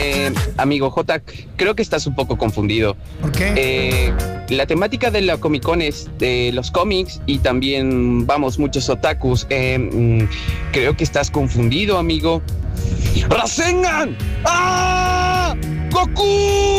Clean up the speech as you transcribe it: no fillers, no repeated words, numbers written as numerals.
Amigo J, creo que estás un poco confundido. ¿Por qué? La temática de la Comic Con es de los cómics y también, vamos, muchos otakus. Creo que estás confundido, amigo. ¡Rasengan! ¡Ah! ¡Goku!